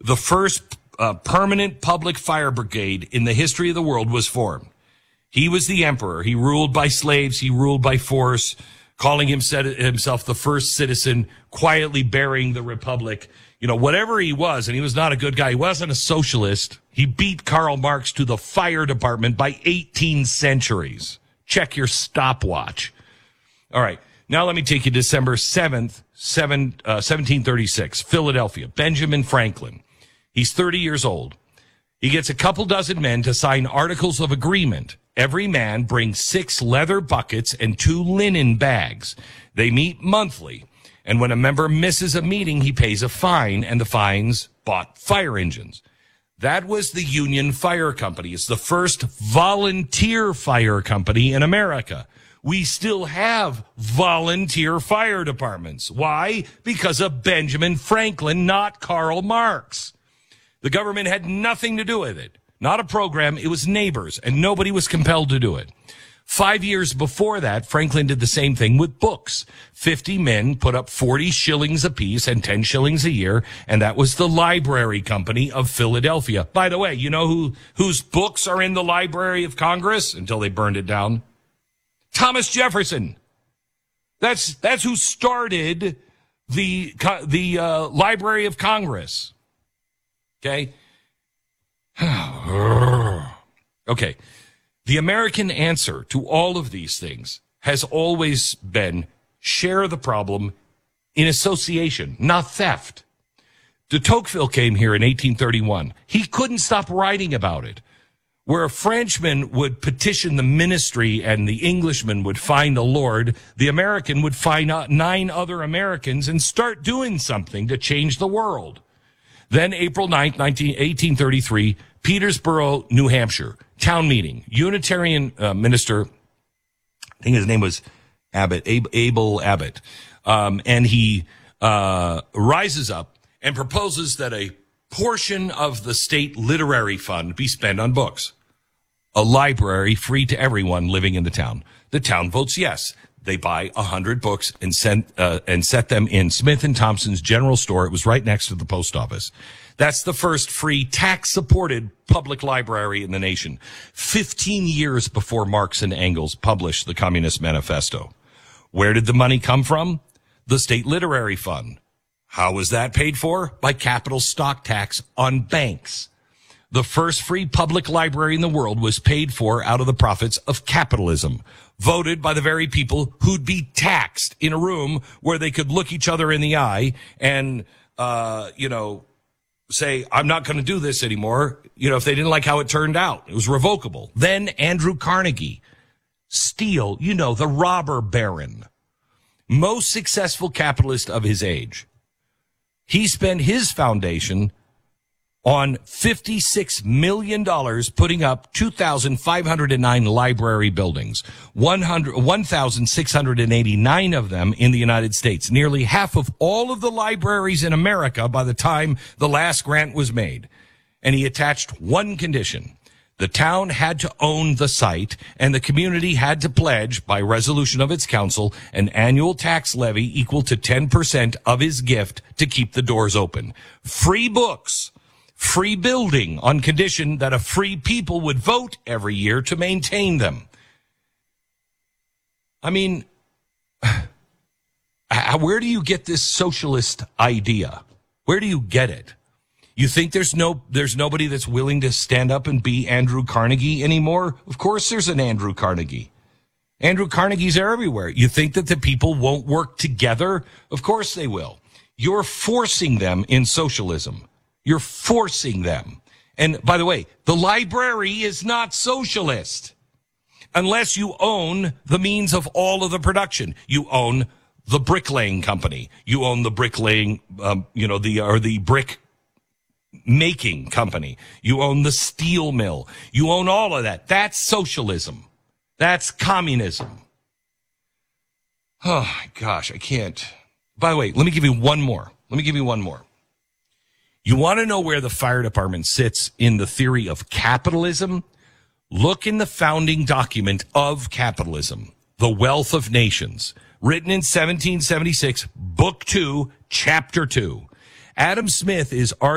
the first permanent public fire brigade in the history of the world was formed. He was the emperor. He ruled by slaves. He ruled by force, calling himself the first citizen, quietly burying the republic. You know, whatever he was, and he was not a good guy. He wasn't a socialist. He beat Karl Marx to the fire department by 18 centuries. Check your stopwatch. All right. Now let me take you to December 7th, 1736, Philadelphia. Benjamin Franklin. He's 30 years old. He gets a couple dozen men to sign articles of agreement. Every man brings 6 leather buckets and 2 linen bags. They meet monthly. And when a member misses a meeting, he pays a fine, and the fines bought fire engines. That was the Union Fire Company. It's the first volunteer fire company in America. We still have volunteer fire departments. Why? Because of Benjamin Franklin, not Karl Marx. The government had nothing to do with it. Not a program. It was neighbors, and nobody was compelled to do it. 5 years before that, Franklin did the same thing with books. 50 men put up 40 shillings apiece and 10 shillings a year, and that was the Library Company of Philadelphia. By the way, you know whose books are in the Library of Congress until they burned it down? Thomas Jefferson. That's who started the Library of Congress. Okay? Okay. The American answer to all of these things has always been share the problem in association, not theft. De Tocqueville came here in 1831. He couldn't stop writing about it. Where a Frenchman would petition the ministry and the Englishman would find the Lord, the American would find 9 other Americans and start doing something to change the world. Then April 9th, 1833, Petersboro, New Hampshire, town meeting. Unitarian minister, I think his name was Abbott, Abel Abbott, and he rises up and proposes that a portion of the state literary fund be spent on books. A library free to everyone living in the town. The town votes yes. They buy 100 books and set them in Smith & Thompson's general store. It was right next to the post office. That's the first free tax-supported public library in the nation. 15 years before Marx and Engels published the Communist Manifesto. Where did the money come from? The State Literary Fund. How was that paid for? By capital stock tax on banks. The first free public library in the world was paid for out of the profits of capitalism, voted by the very people who'd be taxed in a room where they could look each other in the eye and, say, I'm not going to do this anymore. If they didn't like how it turned out, it was revocable. Then Andrew Carnegie, Steele, the robber baron, most successful capitalist of his age. He spent his foundation on $56 million putting up 2,509 library buildings, 1,689 of them in the United States, nearly half of all of the libraries in America by the time the last grant was made. And he attached one condition. The town had to own the site, and the community had to pledge, by resolution of its council, an annual tax levy equal to 10% of his gift to keep the doors open. Free books. Free building on condition that a free people would vote every year to maintain them. I mean, where do you get this socialist idea? Where do you get it? You think there's nobody that's willing to stand up and be Andrew Carnegie anymore? Of course there's an Andrew Carnegie. Andrew Carnegies are everywhere. You think that the people won't work together? Of course they will. You're forcing them in socialism. You're forcing them. And by the way, the library is not socialist unless you own the means of all of the production. You own the bricklaying company. You own the bricklaying, the brick making company. You own the steel mill. You own all of that. That's socialism. That's communism. Oh my gosh, I can't. By the way, let me give you one more. You want to know where the fire department sits in the theory of capitalism? Look in the founding document of capitalism, The Wealth of Nations, written in 1776, Book 2, Chapter 2. Adam Smith is